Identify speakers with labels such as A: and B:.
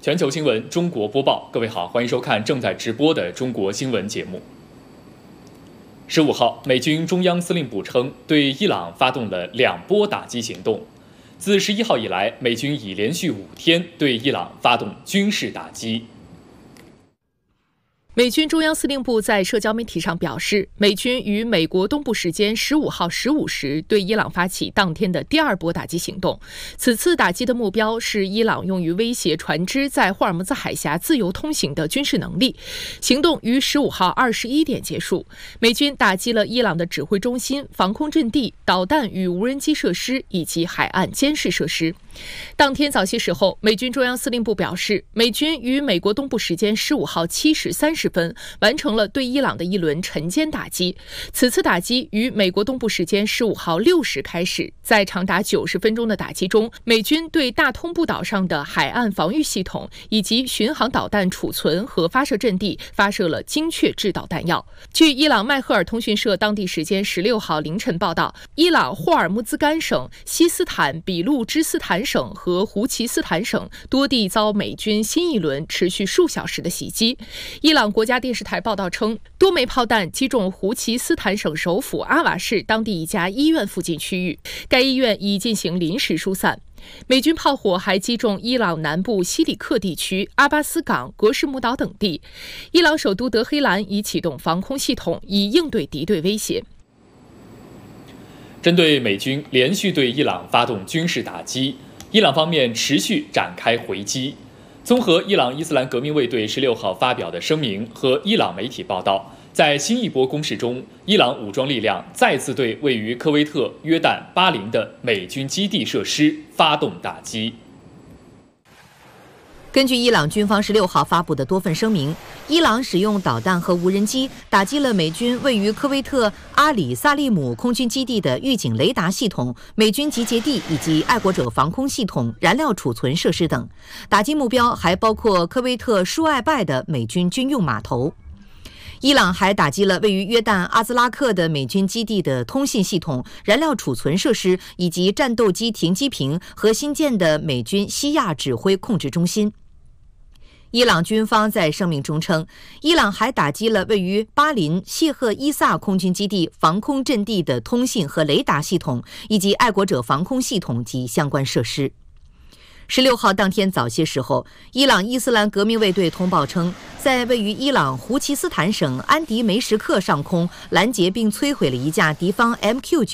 A: 全球新闻中国播报，各位好，欢迎收看正在直播的中国新闻节目。15号，美军中央司令部称，对伊朗发动了2波打击行动。自11号以来，美军已连续5天对伊朗发动军事打击。
B: 美军中央司令部在社交媒体上表示，美军于美国东部时间15号15时对伊朗发起当天的第2波打击行动。此次打击的目标是伊朗用于威胁船只在霍尔木兹海峡自由通行的军事能力。行动于15号21点结束。美军打击了伊朗的指挥中心、防空阵地、导弹与无人机设施以及海岸监视设施。当天早些时候，美军中央司令部表示，美军于美国东部时间15号7时30分完成了对伊朗的一轮晨间打击。此次打击于美国东部时间15号6时开始，在长达90分钟的打击中，美军对大通布岛上的海岸防御系统以及巡航导弹储存和发射阵地发射了精确制导弹药。据伊朗麦赫尔通讯社当地时间16号凌晨报道，伊朗霍尔木兹干省、西斯坦比路支斯坦省和胡奇斯坦省多地遭美军新一轮持续数小时的袭击。伊朗国家电视台报道称，多枚炮弹击中胡奇斯坦省首府阿瓦市当地一家医院附近区域，该医院已进行临时疏散。美军炮火还击中伊朗南部西里克地区、阿巴斯港、格什姆岛等地。伊朗首都德黑兰已启动防空系统，以应对敌对威胁。
A: 针对美军连续对伊朗发动军事打击，伊朗方面持续展开回击。综合伊朗伊斯兰革命卫队16号发表的声明和伊朗媒体报道，在新一波攻势中，伊朗武装力量再次对位于科威特、约旦、巴林的美军基地设施发动打击。
C: 根据伊朗军方16号发布的多份声明，伊朗使用导弹和无人机打击了美军位于科威特阿里萨利姆空军基地的预警雷达系统、美军集结地以及爱国者防空系统、燃料储存设施等。打击目标还包括科威特舒艾拜的美军军用码头。伊朗还打击了位于约旦阿兹拉克的美军基地的通信系统、燃料储存设施以及战斗机停机坪和新建的美军西亚指挥控制中心。伊朗军方在声明中称，伊朗还打击了位于巴林谢赫伊萨空军基地防空阵地的通信和雷达系统，以及爱国者防空系统及相关设施。16号当天早些时候，伊朗伊斯兰革命卫队通报称，在位于伊朗胡奇斯坦省安迪梅什克上空拦截并摧毁了一架敌方 MQ-9